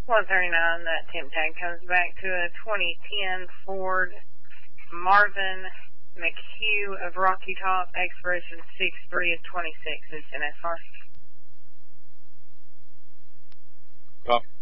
139, that temp tag comes back to a 2010 Ford Marvin McHugh of Rocky Top, expiration 6/3 of 26. It's NSR. Copy.